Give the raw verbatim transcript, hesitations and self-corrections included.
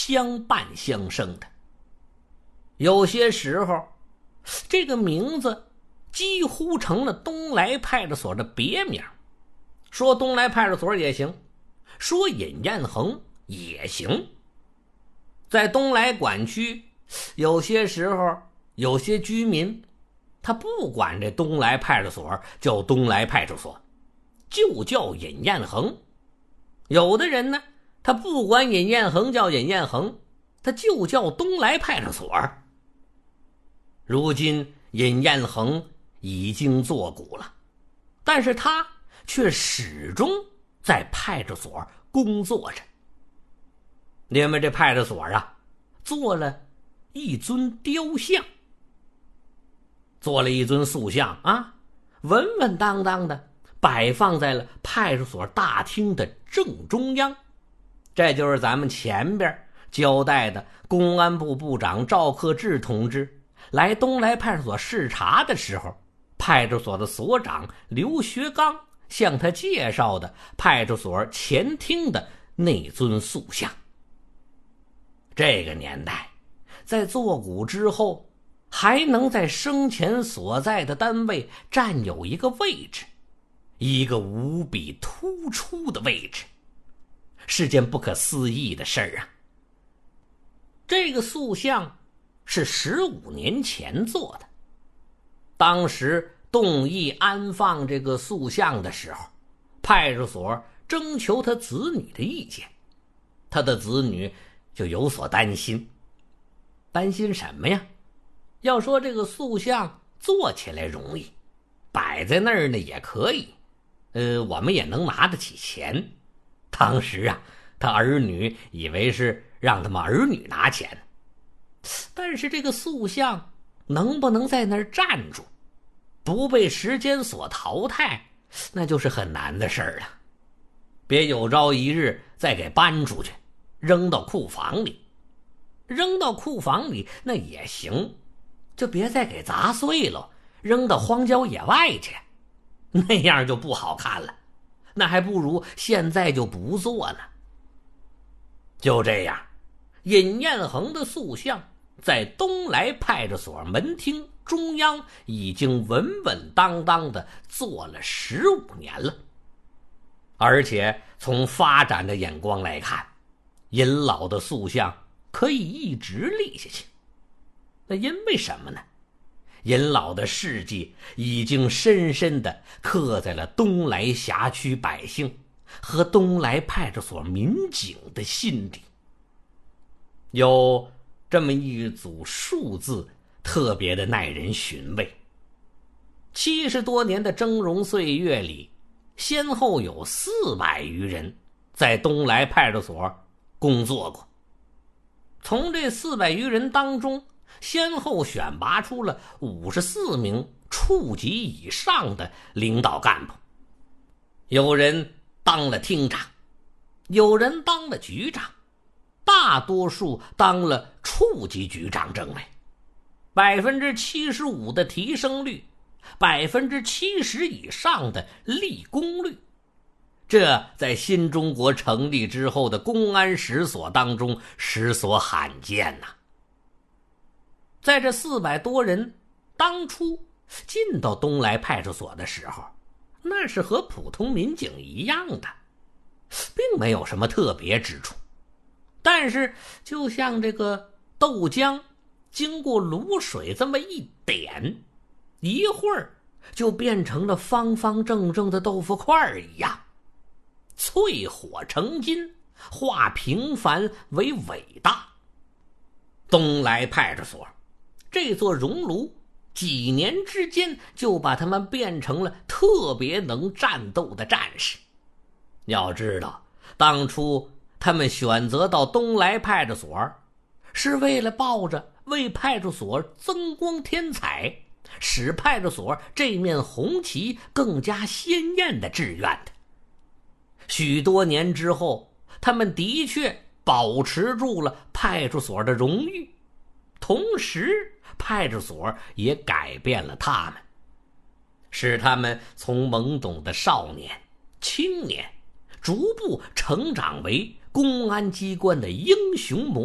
相伴相生的。有些时候，这个名字几乎成了东来派出所的别名，说东来派出所也行，说尹彦衡也行。在东来管区，有些时候有些居民他不管这东来派出所叫东来派出所，就叫尹彦衡。有的人呢，他不管尹彦衡叫尹彦衡，他就叫东来派出所。如今尹彦衡已经作古了，但是他却始终在派出所工作着。因为这派出所啊，做了一尊雕像，做了一尊塑像啊，稳稳当当的摆放在了派出所大厅的正中央。这就是咱们前边交代的公安部部长赵克志同志来东来派出所视察的时候，派出所的所长刘学刚向他介绍的派出所前厅的那尊塑像。这个年代，在做古之后，还能在生前所在的单位占有一个位置，一个无比突出的位置，是件不可思议的事儿啊。这个塑像是十五年前做的，当时动议安放这个塑像的时候，派出所征求他子女的意见，他的子女就有所担心。担心什么呀？要说这个塑像做起来容易，摆在那儿呢也可以，呃，我们也能拿得起钱。当时啊，他儿女以为是让他们儿女拿钱，但是这个塑像能不能在那儿站住，不被时间所淘汰，那就是很难的事儿了。别有朝一日再给搬出去，扔到库房里，扔到库房里那也行，就别再给砸碎了，扔到荒郊野外去，那样就不好看了，那还不如现在就不做呢。就这样，尹彦衡的塑像在东来派出所门厅中央已经稳稳当当的做了十五年了。而且从发展的眼光来看，尹老的塑像可以一直立下去。那因为什么呢？尹老的事迹已经深深地刻在了东来辖区百姓和东来派出所民警的心里。有这么一组数字特别的耐人寻味。七十多年的峥嵘岁月里，先后有四百余人在东来派出所工作过。从这四百余人当中，先后选拔出了五十四名处级以上的领导干部，有人当了厅长，有人当了局长，大多数当了处级局长政委。百分之七十五的提升率，百分之七十以上的立功率，这在新中国成立之后的公安史所当中实所罕见呐、啊。在这四百多人当初进到东来派出所的时候，那是和普通民警一样的，并没有什么特别之处。但是就像这个豆浆经过卤水这么一点，一会儿就变成了方方正正的豆腐块一样，淬火成金，化平凡为伟大。东来派出所这座熔炉几年之间就把他们变成了特别能战斗的战士。要知道，当初他们选择到东来派出所，是为了抱着为派出所增光添彩，使派出所这面红旗更加鲜艳的志愿的。许多年之后，他们的确保持住了派出所的荣誉，同时派出所也改变了他们，使他们从懵懂的少年、青年逐步成长为公安机关的英雄模